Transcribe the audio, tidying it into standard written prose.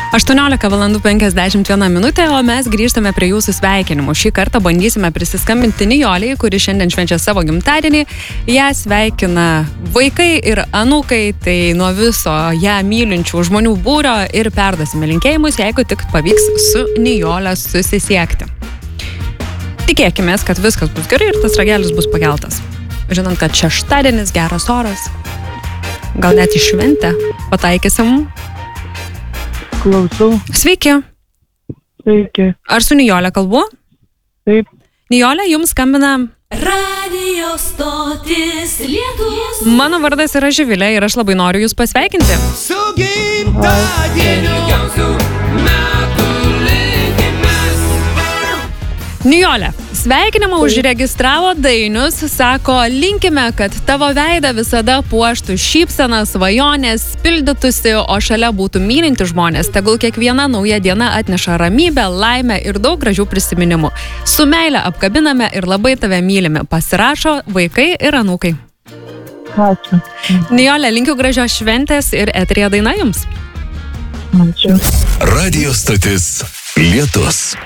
18:51, o mes grįžtame prie jūsų sveikinimų. Šį kartą bandysime prisiskambinti Nijolei, kuri šiandien švenčia savo gimtadienį. Ją sveikina vaikai ir anūkai, tai nuo viso ją mylinčių žmonių būrio ir perdasime linkėjimus, jeigu tik pavyks su Nijole susisiekti. Tikėkime, kad viskas bus gerai ir tas ragelis bus pakeltas. Žinant, kad šeštadienis, geras oras, gal net į šventę pataikysim. Klausau. Sveiki. Sveiki. Ar su Nijole kalbu? Taip. Nijole, jums skambina Radio stotis Lietuvos. Mano vardas yra Živilė ir aš labai noriu jūs pasveikinti. Su gimtadieniu metų linkimas. Nijole, sveikinimą užregistravo Dainius, sako, linkime, kad tavo veidą visada puoštų šypsena, svajonės, pildytųsi, o šalia būtų mylinti žmonės. Tegul kiekviena nauja diena atneša ramybę, laimę ir daug gražių prisiminimų. Su meile apkabiname ir labai tave mylime. Pasirašo vaikai ir anūkai. Ačiū. Nijole, linkiu gražios šventės ir eteryje daina jums. Ačiū. Radio stotis Lietus.